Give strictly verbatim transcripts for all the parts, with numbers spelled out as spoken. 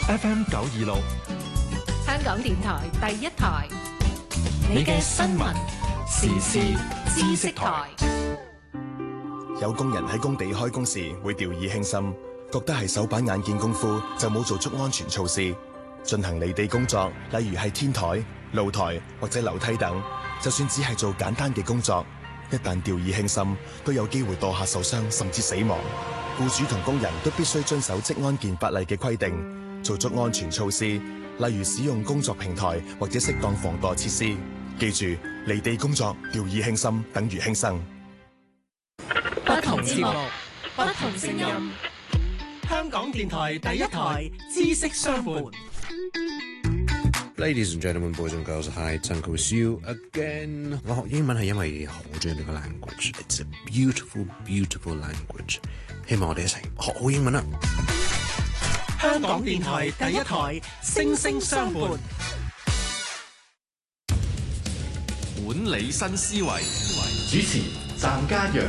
F M 九二六， 香港電台第一台，你嘅新聞時事知識台。 有工人喺工地開工時會掉以輕心，覺得係手板眼見功夫，就冇做足安全措施。進行離地工作，例如係天台、露台或者樓梯等，就算只係做簡單嘅工作，一旦掉以輕心，都有機會墮下受傷甚至死亡。僱主同工人都必須遵守職安健法例嘅規定，做足安全措施，例如使用工作平台或者適當防墮設施。記住，離地工作掉以輕心等於輕生。 不同節目，不同聲音。 香港電台第一台知識相伴。 Ladies and gentlemen, boys and girls, hi, it's Uncle Sue again. 我學英文係因為好中意呢個 language. It's a beautiful, beautiful language. 希望我哋一齊學好英文啦。 香港電台第一台，聲聲相伴。 管理新思維， 主持湛家陽。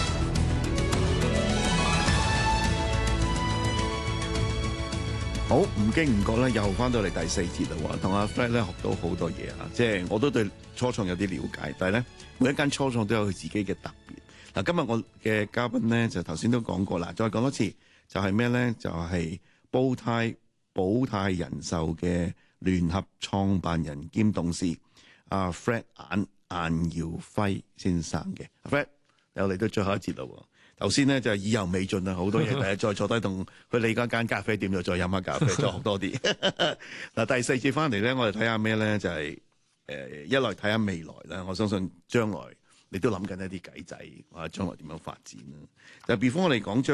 好，唔經唔覺咧，又翻到嚟第四節啦喎，同阿 Fred 咧學到好多嘢啊！即係我都對初創有啲了解，但係咧每一間初創都有佢自己嘅特別。嗱，今日我嘅嘉賓咧就頭先都講過啦，再講多次，就係咩咧？就係煲呔保泰人壽嘅聯合創辦人兼董事阿 Fred 顏顏耀輝先生嘅。阿 Fred 又嚟到最後一節啦喎。頭先咧就係意猶未盡啊，好多嘢，第日再坐低同去你嗰間咖啡店度再飲下咖啡，再學多啲。嗱，第四節翻嚟咧，我哋睇下咩咧？就係、是、誒、呃、一來睇下未來啦。我相信將來你都諗緊一啲計仔，或者將來點樣發展啦。就 before 我哋講將